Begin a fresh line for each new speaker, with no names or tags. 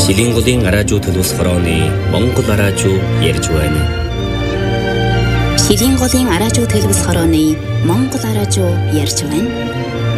Шилингуудын араажуу төлөвс хорооны Монгол араажуу ярьж байна.
Шилингуудын араажуу төлөвс хорооны Монгол араажуу ярьж байна.